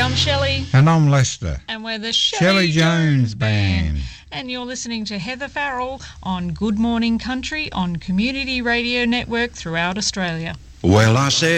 I'm Shelley. And I'm Lester. And we're the Shelley Jones Band. And you're listening to Heather Farrell on Good Morning Country on Community Radio Network throughout Australia. Well, I said